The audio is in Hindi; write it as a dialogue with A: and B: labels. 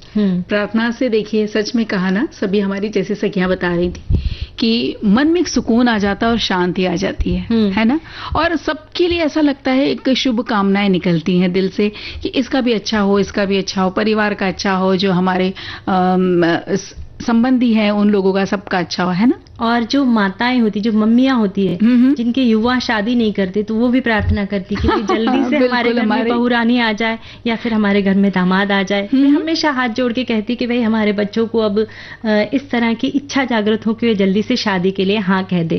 A: प्रार्थना से देखिए, सच में कहा ना, सभी हमारी जैसे सखियां बता रही थी कि मन में एक सुकून आ जाता है और शांति आ जाती है ना। और सबके लिए ऐसा लगता है, एक शुभ कामनाएं निकलती हैं दिल से कि इसका भी अच्छा हो, इसका भी अच्छा हो, परिवार का अच्छा हो, जो हमारे संबंधी हैं उन लोगों का सबका अच्छा हो, है ना।
B: और जो माताएं होती, जो मम्मियां होती है, जिनके युवा शादी नहीं करते, तो वो भी प्रार्थना करती कि जल्दी से हमारे घर में बहू रानी आ जाए या फिर हमारे घर में दामाद आ जाए। वे हमेशा हाथ जोड़ के कहती कि भाई हमारे बच्चों को अब इस तरह की इच्छा जागृत हो कि वे जल्दी से शादी के लिए हाँ कह दे।